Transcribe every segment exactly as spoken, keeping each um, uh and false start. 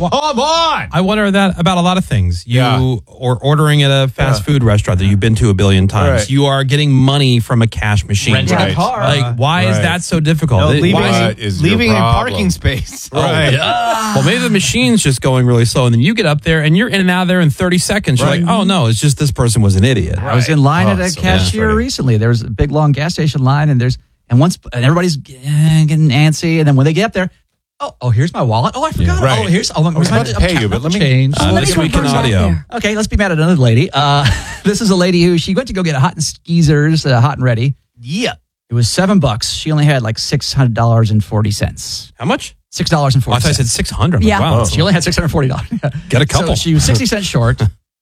Come on. I wonder that about a lot of things. You Yeah. or ordering at a fast Yeah. food restaurant that you've been to a billion times. Right. You are getting money from a cash machine. Renting Right. a car. Like, why is Right. that so difficult? No, It- leaving why What is your leaving in problem? parking space. Oh, Right. yeah. Well, maybe the machine's just going really slow, and then you get up there and you're in and out of there in thirty seconds. You're Right. like, oh no, it's just this person was an idiot. I was in line Oh, at a so cashier frustrating. recently. There was a big long gas station line, and there's and once and everybody's eh, getting antsy, and then when they get up there, oh, oh, here's my wallet. Oh, I forgot. Yeah. Right. Oh, here's oh, I was about to pay you, but let me- change. Uh, this week in audio. Okay, let's be mad at another lady. Uh, this is a lady who she went to go get a hot and skeezers, uh, hot and ready. Yeah, it was seven bucks. She only had like six hundred dollars and forty cents. How much? Six dollars and Oh, I forty thought I cents. said six hundred. Yeah. Wow. She only had six hundred forty dollars. Get a couple. So she was sixty cents short,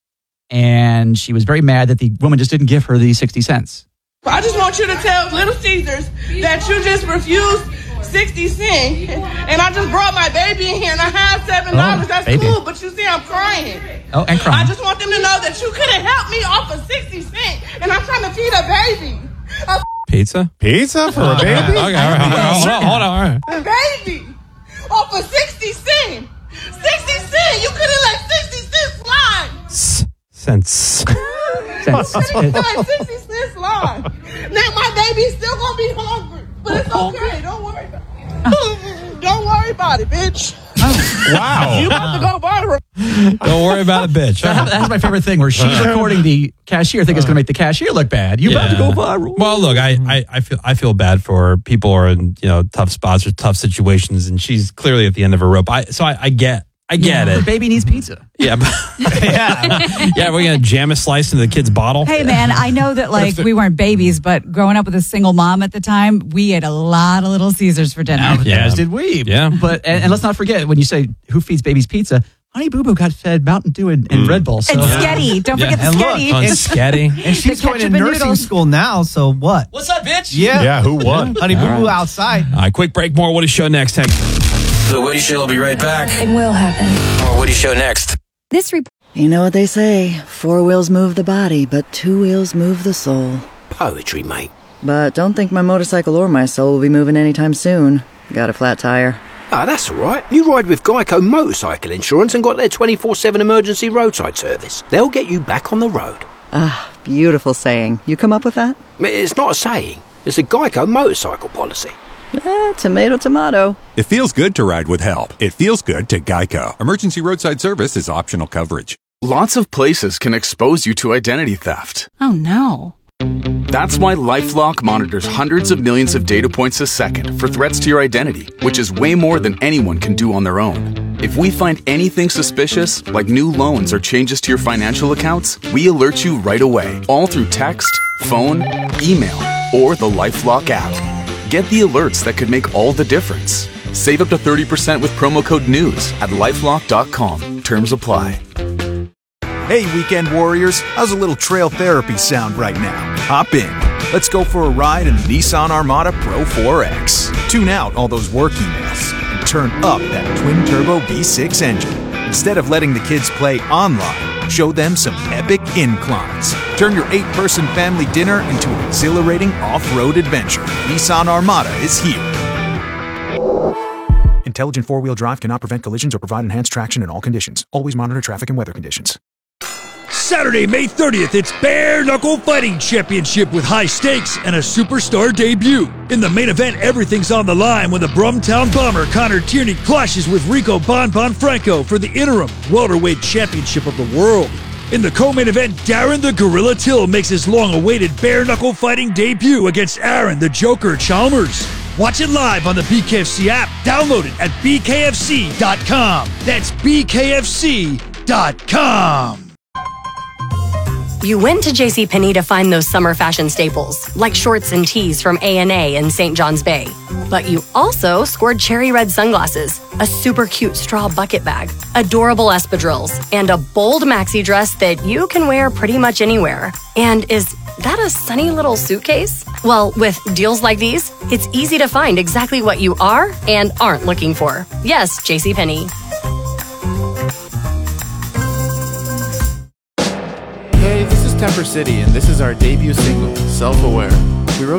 and she was very mad that the woman just didn't give her the sixty cents. I just want you to tell Little Caesars that you just refused sixty cents. And I just brought my baby in here and I have seven dollars. Oh, That's baby. cool, but you see I'm crying. Oh, and I crying. just want them to know that you couldn't help me off of sixty cents. And I'm trying to feed a baby. A Pizza? Pizza for a Okay, baby? all right, hold on, hold on, all right. f- baby off of sixty cents. sixty cents. You couldn't let sixty cents slide. S- Cents. Cents. Couldn't let sixty cents slide. Now my baby's still going to be hungry. But it's okay. Don't worry about it. Don't worry about it, bitch. Wow. You about to go viral. Don't worry about it, bitch. That- That's my favorite thing, where she's recording the cashier, think it's going to make the cashier look bad. You about to go viral. Well, look, I, I, I feel I feel bad for people who are in you know tough spots or tough situations, and she's clearly at the end of her rope. I so I, I get I get The it. baby needs pizza. Yeah, but, Yeah. yeah. We're gonna jam a slice into the kid's bottle. Hey, man, I know that, like, we weren't babies, but growing up with a single mom at the time, we ate a lot of Little Caesars for dinner. Yeah. As did we. Yeah. But and, and let's not forget, when you say who feeds babies pizza, Honey Boo Boo got fed Mountain Dew and, and Red Bull. So. And Sketty. Don't forget And the look, Sketty. On Sketty. And she's The going to ketchup and nursing noodles. school now, so what? What's up, bitch? Yeah. Yeah, who won? Honey Boo Boo outside. All right, quick break. More Woody Show next. Thanks. The Woody Show will be right back. It will happen. More Woody Show next. This report. You know what they say, four wheels move the body, but two wheels move the soul. Poetry, mate. But don't think my motorcycle or my soul will be moving anytime soon. Got a flat tire. Ah, that's all right. You ride with Geico Motorcycle Insurance and got their twenty-four seven emergency roadside service. They'll get you back on the road. Ah, beautiful saying. You come up with that? It's not a saying. It's a Geico motorcycle policy. Eh, tomato, tomato. It feels good to ride with help. It feels good to Geico. Emergency roadside service is optional coverage. Lots of places can expose you to identity theft. Oh no. That's why LifeLock monitors hundreds of millions of data points a second for threats to your identity, which is way more than anyone can do on their own. If we find anything suspicious, like new loans or changes to your financial accounts, we alert you right away, all through text, phone, email, or the LifeLock app. Get the alerts that could make all the difference. Save up to thirty percent with promo code NEWS at lifelock dot com. Terms apply. Hey, weekend warriors, how's a little trail therapy sound right now? Hop in. Let's go for a ride in the Nissan Armada Pro four X. Tune out all those work emails and turn up that twin-turbo V six engine. Instead of letting the kids play online, show them some epic inclines. Turn your eight-person family dinner into an exhilarating off-road adventure. Nissan Armada is here. Intelligent four-wheel drive cannot prevent collisions or provide enhanced traction in all conditions. Always monitor traffic and weather conditions. Saturday, May thirtieth, it's Bare Knuckle Fighting Championship with high stakes and a superstar debut. In the main event, everything's on the line when the Brumtown Bomber Connor Tierney clashes with Rico Bon Bon Franco for the interim welterweight championship of the world. In the co-main event, Darren the Gorilla Till makes his long-awaited bare knuckle fighting debut against Aaron the Joker Chalmers. Watch it live on the B K F C app. Download it at B K F C dot com. That's B K F C dot com. You went to JCPenney to find those summer fashion staples, like shorts and tees from A and A in Saint John's Bay. But you also scored cherry red sunglasses, a super cute straw bucket bag, adorable espadrilles, and a bold maxi dress that you can wear pretty much anywhere. And is that a sunny little suitcase? Well, with deals like these, it's easy to find exactly what you are and aren't looking for. Yes, JCPenney. Hey, this is Temper City, and this is our debut single, Self-Aware.